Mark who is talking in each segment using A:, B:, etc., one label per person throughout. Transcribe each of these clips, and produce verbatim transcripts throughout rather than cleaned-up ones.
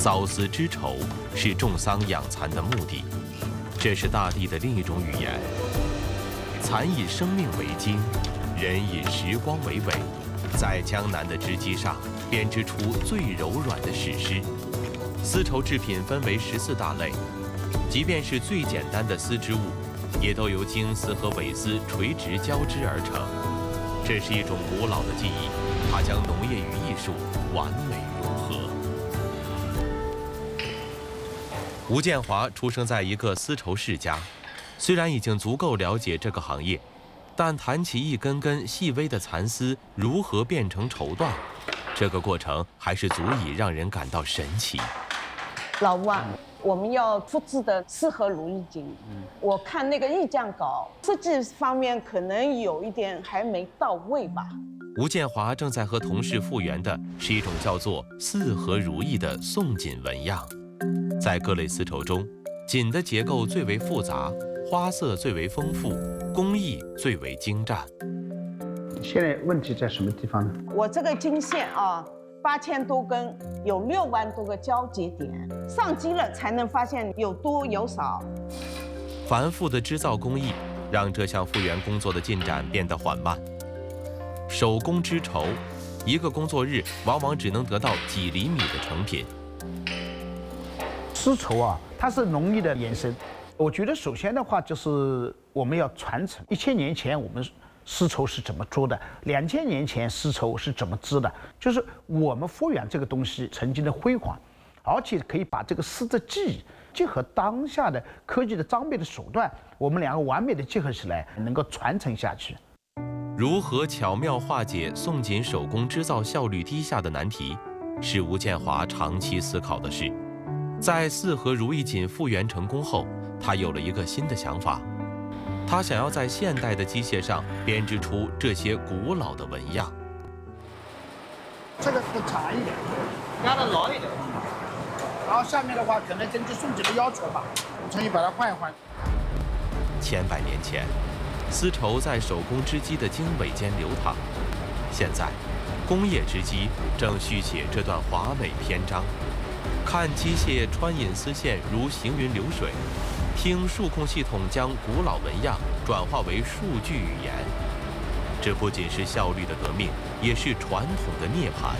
A: 缫丝织绸是种桑养蚕的目的，这是大地的另一种语言。蚕以生命为经，人以时光为纬，在江南的织机上编织出最柔软的史诗。丝绸制品分为十四大类，即便是最简单的丝织物，也都由茎丝和纬丝垂直交织而成。这是一种古老的技艺，它将农业与艺术完美融合。吴建华出生在一个丝绸世家，虽然已经足够了解这个行业，但谈起一根根细微的蚕丝如何变成绸缎，这个过程还是足以让人感到神奇。
B: 老吴啊，我们要复制的《四合如意经》，我看那个意匠稿，设计方面可能有一点还没到位吧。
A: 吴建华正在和同事复原的是一种叫做“四合如意”的宋锦纹样。在各类丝绸中，锦的结构最为复杂，花色最为丰富，工艺最为精湛。
C: 现在问题在什么地方呢？
B: 我这个经线啊，八千多根，有六万多个交节点，上机了才能发现有多有少。
A: 繁复的织造工艺让这项复原工作的进展变得缓慢。手工织绸，一个工作日往往只能得到几厘米的成品。
C: 丝绸啊，它是农业的延伸。我觉得首先的话就是我们要传承。一千年前我们丝绸是怎么做的？两千年前丝绸是怎么织的？就是我们复原这个东西曾经的辉煌，而且可以把这个丝的技艺结合当下的科技的装备的手段，我们两个完美的结合起来，能够传承下去。
A: 如何巧妙化解宋锦手工织造效率低下的难题，是吴建华长期思考的事。在四合如意锦复原成功后，他有了一个新的想法，他想要在现代的机械上编织出这些古老的纹样。
C: 这个是长一点，压的牢一点，然后下面的话可能根据宋锦的要求吧，我可以把它换一换。
A: 千百年前，丝绸在手工织机的经纬间流淌，现在，工业织机正续写这段华美篇章。看机械穿引丝线如行云流水，听数控系统将古老纹样转化为数据语言。这不仅是效率的革命，也是传统的涅槃。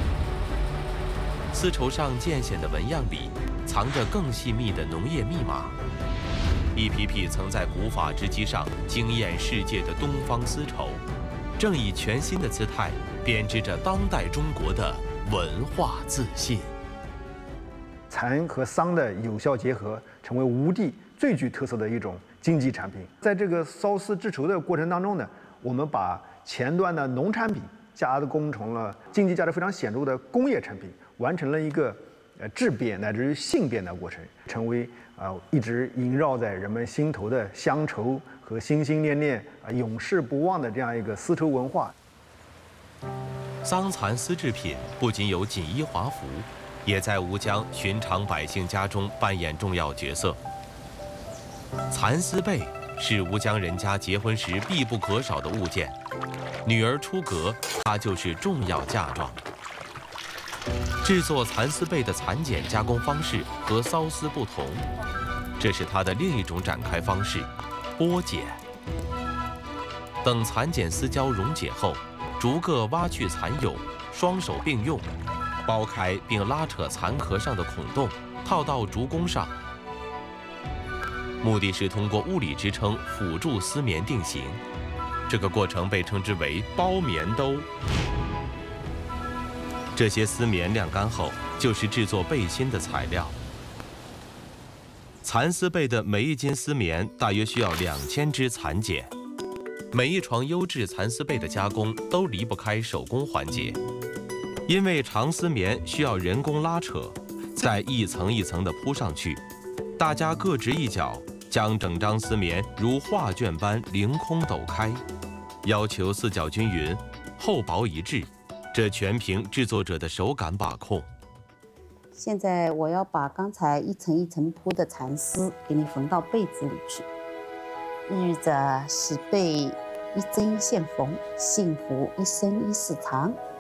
A: 丝绸上渐显的纹样里，藏着更细密的农业密码。一批批曾在古法织机上惊艳世界的东方丝绸，正以全新的姿态编织着当代中国的文化自信。
D: 蚕和桑的有效结合，成为吴地最具特色的一种经济产品。在这个缫丝织绸的过程当中呢，我们把前端的农产品加工成了经济价值非常显著的工业产品，完成了一个呃质变乃至于性变的过程，成为啊、呃、一直萦绕在人们心头的乡愁和心心念念啊、呃、永世不忘的这样一个丝绸文化。
A: 桑蚕丝制品不仅有锦衣华服，也在吴江寻常百姓家中扮演重要角色。蚕丝被是吴江人家结婚时必不可少的物件，女儿出阁，它就是重要嫁妆。制作蚕丝被的蚕茧加工方式和缫丝不同，这是它的另一种展开方式——剥茧。等蚕茧丝胶溶解后，逐个挖去蚕蛹，双手并用，剥开并拉扯蚕壳上的孔洞，套到竹弓上。目的是通过物理支撑辅助丝棉定型，这个过程被称之为包棉兜。这些丝棉晾干后，就是制作背心的材料。蚕丝被的每一斤丝棉大约需要两千只蚕茧，每一床优质蚕丝被的加工都离不开手工环节。因为长丝棉需要人工拉扯，再一层一层地铺上去，大家各执一角，将整张丝棉如画卷般凌空抖开，要求四角均匀，厚薄一致，这全凭制作者的手感把控。
E: 现在我要把刚才一层一层铺的蚕丝给你缝到被子里去。日着喜被一针一线缝，幸福一生一世长。